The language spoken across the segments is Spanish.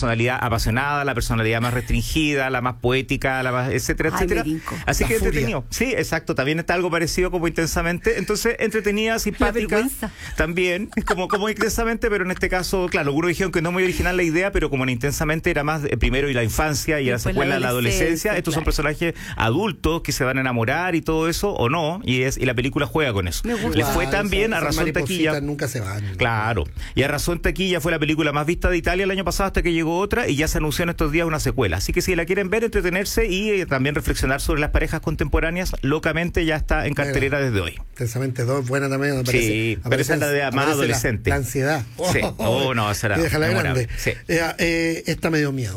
personalidad apasionada, la personalidad más restringida, la más poética, la más etcétera, etcétera. Así que entretenido. Sí, exacto. También está algo parecido como Intensamente. Entonces, entretenida, simpática. También, como Intensamente, pero en este caso, claro, algunos dijeron que no muy original la idea, pero como en Intensamente era más primero y la infancia y la secuela la adolescencia, estos son personajes adultos que se van a enamorar y todo eso, o no, y la película juega con eso. Les fue tan bien, arrasó en taquilla. Nunca se van. Claro. Y arrasó en taquilla, fue la película más vista de Italia el año pasado hasta que llegó otra y ya se anunció en estos días una secuela. Así que si la quieren ver, entretenerse y también reflexionar sobre las parejas contemporáneas, Locamente ya está en cartelera desde hoy. Intensamente 2, buena también, me parece. Sí, pero esa es la de más adolescente. La ansiedad. Sí. No, será. Déjala grande. Sí. Esta me dio miedo.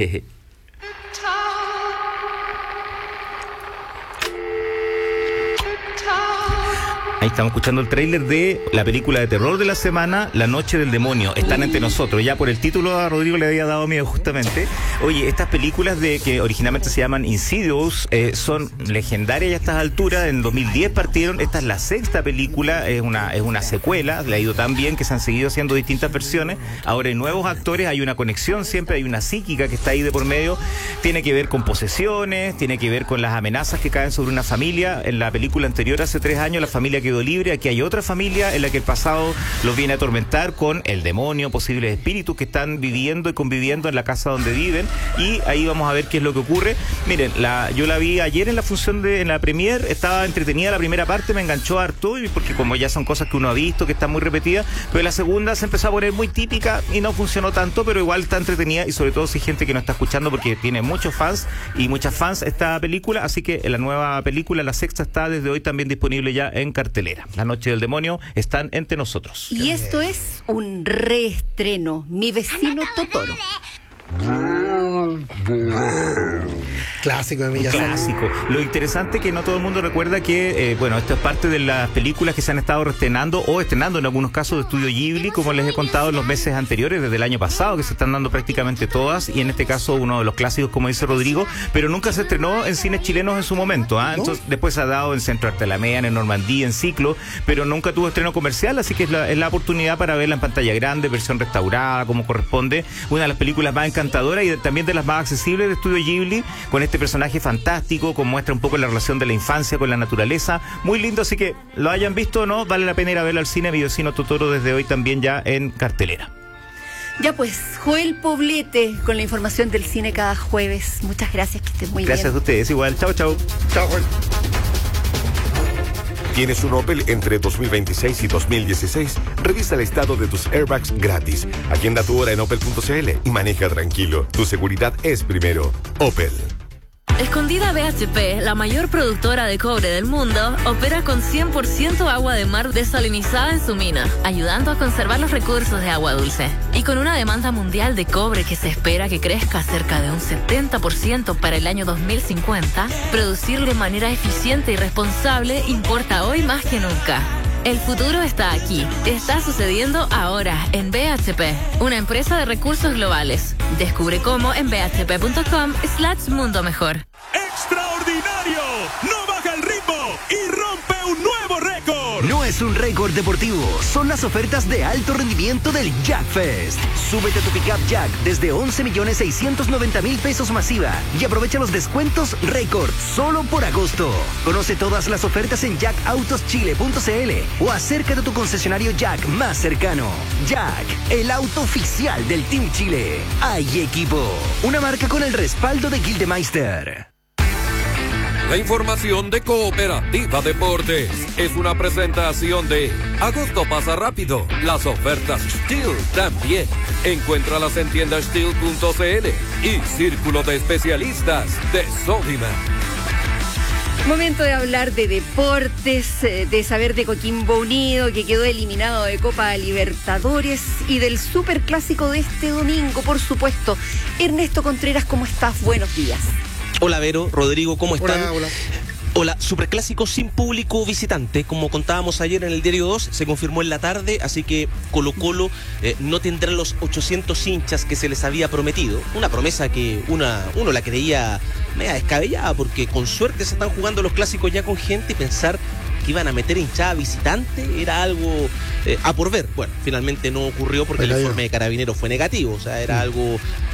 Ahí estamos escuchando el tráiler de la película de terror de la semana, La Noche del Demonio. Están entre nosotros. Ya por el título a Rodrigo le había dado miedo justamente. Oye, estas películas que originalmente se llaman Insidious son legendarias a estas alturas. En 2010 partieron. Esta es la sexta película. Es una secuela. Le ha ido tan bien que se han seguido haciendo distintas versiones. Ahora hay nuevos actores. Hay una conexión siempre. Hay una psíquica que está ahí de por medio. Tiene que ver con posesiones. Tiene que ver con las amenazas que caen sobre una familia. En la película anterior, hace 3 años, la familia quedó libre. Aquí hay otra familia en la que el pasado los viene a atormentar con el demonio, posibles espíritus que están viviendo y conviviendo en la casa donde viven, y ahí vamos a ver qué es lo que ocurre. Miren, yo la vi ayer en la función en la premier, estaba entretenida la primera parte, me enganchó harto, porque como ya son cosas que uno ha visto, que están muy repetidas, pero la segunda se empezó a poner muy típica y no funcionó tanto, pero igual está entretenida, y sobre todo si hay gente que no está escuchando, porque tiene muchos fans y muchas fans esta película, así que la nueva película, la sexta, está desde hoy también disponible ya en cartelera. La Noche del Demonio están entre nosotros. Y esto es un reestreno, Mi Vecino Totoro. Clásico de Miyazaki. Clásico. Lo interesante es que no todo el mundo recuerda que, esto es parte de las películas que se han estado reestrenando o estrenando en algunos casos de Estudio Ghibli, como les he contado en los meses anteriores, desde el año pasado, que se están dando prácticamente todas, y en este caso uno de los clásicos, como dice Rodrigo, pero nunca se estrenó en cines chilenos en su momento. ¿No? Entonces, después se ha dado en Centro Arte Alameda, en Normandía, en Ciclo, pero nunca tuvo estreno comercial, así que es la oportunidad para verla en pantalla grande, versión restaurada, como corresponde. Una de las películas más encantadoras y también de las más accesibles de Estudio Ghibli, con este personaje fantástico, que muestra un poco la relación de la infancia con la naturaleza, muy lindo, así que lo hayan visto o no, vale la pena ir a verlo al cine. Mi Vecino Totoro desde hoy también ya en cartelera. Ya pues, Joel Poblete con la información del cine cada jueves. Muchas gracias, que estén muy bien. Gracias a ustedes, igual. Chao, chao. Chao, Joel. ¿Tienes un Opel entre 2026 y 2016? Revisa el estado de tus airbags gratis. Agenda tu hora en opel.cl y maneja tranquilo. Tu seguridad es primero. Opel. Escondida BHP, la mayor productora de cobre del mundo, opera con 100% agua de mar desalinizada en su mina, ayudando a conservar los recursos de agua dulce. Y con una demanda mundial de cobre que se espera que crezca cerca de un 70% para el año 2050, producir de manera eficiente y responsable importa hoy más que nunca. El futuro está aquí. Está sucediendo ahora en BHP, una empresa de recursos globales. Descubre cómo en bhp.com/mundo mejor. ¡Extraordinario! ¡No baja el ritmo y rompe un nuevo récord! No es un récord deportivo, son las ofertas de alto rendimiento del Jack Fest. Súbete a tu pickup Jack desde 11.690.000 pesos masiva y aprovecha los descuentos récord solo por agosto. Conoce todas las ofertas en jackautoschile.cl o acércate a tu concesionario Jack más cercano. Jack, el auto oficial del Team Chile. Hay equipo, una marca con el respaldo de Gildemeister. La información de Cooperativa Deportes es una presentación de Agosto pasa rápido. Las ofertas Steel también. Encuéntralas en tiendasteel.cl y Círculo de Especialistas de Sodimac. Momento de hablar de deportes, de saber de Coquimbo Unido, que quedó eliminado de Copa Libertadores, y del superclásico de este domingo, por supuesto. Ernesto Contreras, ¿cómo estás? Buenos días. Hola Vero, Rodrigo, ¿cómo están? Hola. Hola, superclásico sin público visitante, como contábamos ayer en el Diario 2, se confirmó en la tarde, así que Colo-Colo no tendrá los 800 hinchas que se les había prometido. Una promesa que uno la creía media descabellada, porque con suerte se están jugando los clásicos ya con gente, y pensar que iban a meter hinchada visitante era algo a por ver. Bueno, finalmente no ocurrió porque el informe de Carabineros fue negativo, o sea, era algo